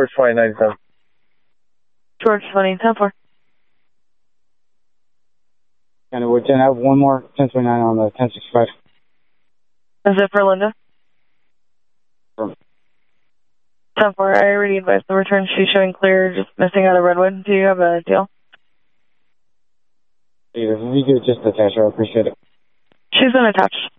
George 2097. George 2010-4. And we're going to have one more 1029 on the 1065. Is it for Linda? 10-4, I already advised the return. She's showing clear, just missing out of Redwood. Do you have a deal? If you could just attach her, I appreciate it. She's been attached.